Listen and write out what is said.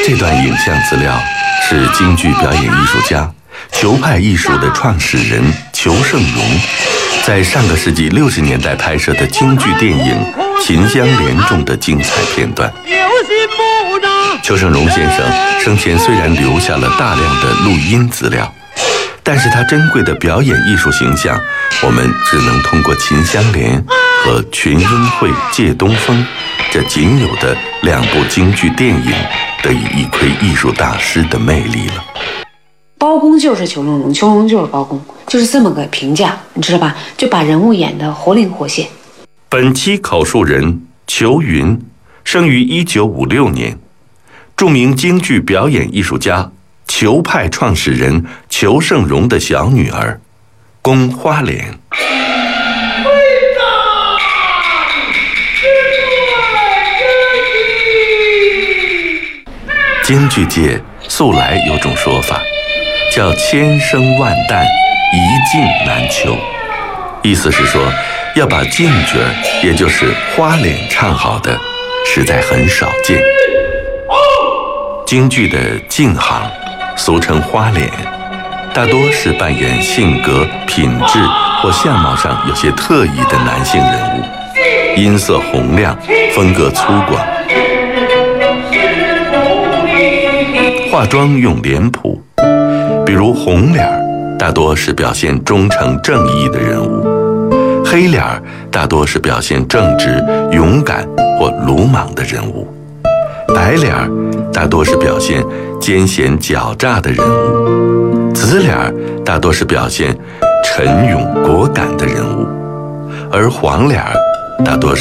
这段影像资料是京剧表演艺术家、裘派艺术的创始人裘盛戎在上个世纪60年代拍摄的京剧电影《秦香莲》中的精彩片段。裘盛戎先生生前虽然留下了大量的录音资料，但是他珍贵的表演艺术形象，我们只能通过《秦香莲》和《群英会借东风》这仅有的2部京剧电影得以一窥艺术大师的魅力了。 包公就是裘盛戎，裘盛戎就是包公，就是这么个评价，你知道吧？就把人物演得活灵活现。 本期口述人裘云，生于1956年，著名京剧表演艺术家、裘派创始人裘盛戎的小女儿，宫花莲。京剧界素来有种说法，叫千生万旦，一镜难求。意思是说，要把净角儿，也就是花脸唱好的，实在很少见。京剧的净行，俗称花脸，大多是扮演性格、品质或相貌上有些特异的男性人物，音色洪亮，风格粗犷。化妆用脸谱，比如红脸大多是表现忠诚正义的人物，黑脸大多是表现正直、勇敢或鲁莽的人物，白脸大多是表现奸险狡诈的人物，紫脸大多是表现沉勇果敢的人物，而黄脸大多是